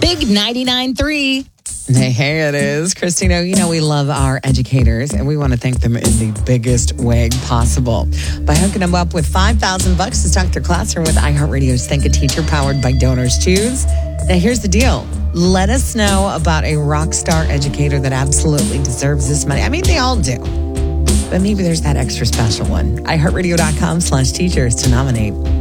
Big 99.3. Hey, it is. Christina, you know we love our educators, and we want to thank them in the biggest way possible by hooking them up with $5,000 to stock their classroom with iHeartRadio's Thank a Teacher powered by Donors Choose. Now, here's the deal. Let us know about a rock star educator that absolutely deserves this money. I mean, they all do. But maybe there's that extra special one. iHeartRadio.com/teachers to nominate.